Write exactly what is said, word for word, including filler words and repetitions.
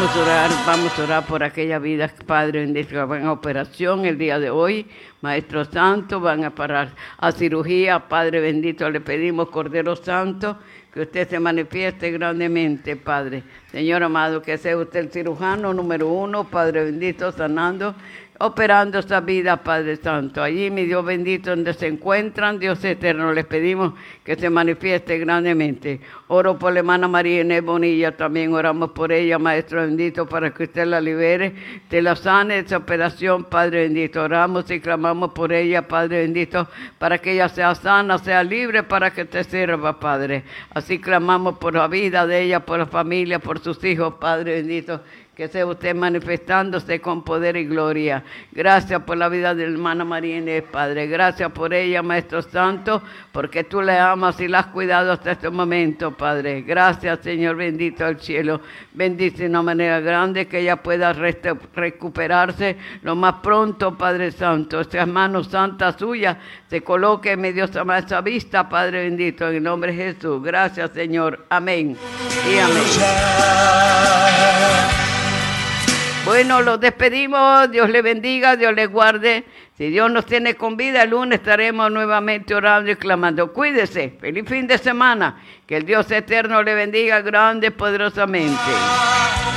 Vamos a orar, vamos a orar por aquella vida, Padre bendito, que van a operación el día de hoy. Maestro Santo, van a parar a cirugía. Padre bendito, le pedimos, Cordero Santo, que usted se manifieste grandemente, Padre. Señor amado, que sea usted el cirujano número uno, Padre bendito, sanando, operando esta vida, Padre Santo. Allí, mi Dios bendito, donde se encuentran, Dios eterno, les pedimos que se manifieste grandemente. Oro por la hermana María Inés Bonilla, también oramos por ella, Maestro bendito, para que usted la libere, te la sane de esa operación, Padre bendito. Oramos y clamamos por ella, Padre bendito, para que ella sea sana, sea libre, para que te sirva, Padre. Así clamamos por la vida de ella, por la familia, por sus hijos, Padre bendito. Que sea usted manifestándose con poder y gloria. Gracias por la vida de la hermana María Inés, Padre. Gracias por ella, Maestro Santo, porque tú le amas y la has cuidado hasta este momento, Padre. Gracias, Señor bendito del cielo. Bendice de una manera grande que ella pueda resta- recuperarse lo más pronto, Padre Santo. Estas manos santas suyas se coloque en medio de esa vista, Padre bendito, en el nombre de Jesús. Gracias, Señor. Amén y amén. Bueno, los despedimos, Dios les bendiga, Dios les guarde. Si Dios nos tiene con vida, el lunes estaremos nuevamente orando y clamando. Cuídese, feliz fin de semana, que el Dios eterno le bendiga grande y poderosamente.